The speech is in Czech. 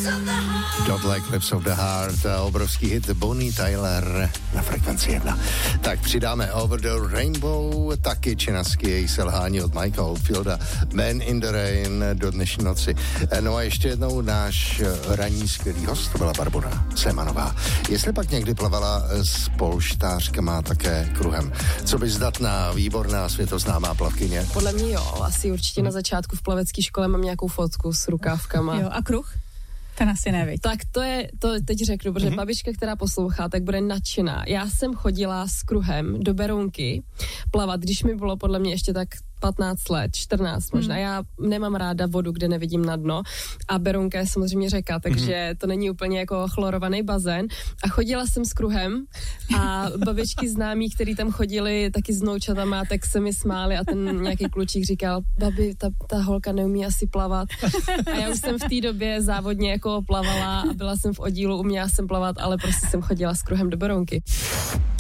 Don't Like Lips of the Heart, obrovský hit Bonnie Tyler na Frekvenci 1. Tak přidáme Over the Rainbow, taky činasky její selhání od Michaela Oldfielda, Man in the Rain do dnešní noci. No a ještě jednou náš ranní skvělý host, to byla Barbora Semanová. Jestli pak někdy plavala s polštářkama také kruhem, co by zdatná, výborná, světoznámá plavkyně? Podle mě jo, asi určitě na začátku v plavecké škole mám nějakou fotku s rukávkama. Jo, a kruh? Ten asi neví. Tak to teď řeknu, protože babička, která poslouchá, tak bude nadšená. Já jsem chodila s kruhem do Berounky plavat, když mi bylo podle mě ještě tak 15 let, 14 možná. Já nemám ráda vodu, kde nevidím na dno a Berounka je samozřejmě řeka, takže to není úplně jako chlorovaný bazén. A chodila jsem s kruhem a babičky známí, který tam chodili taky s noučatama, tak se mi smáli a ten nějaký klučík říkal, babi, ta holka neumí asi plavat. A já už jsem v té době závodně jako plavala a byla jsem v oddílu, uměla jsem plavat, ale prostě jsem chodila s kruhem do Berounky.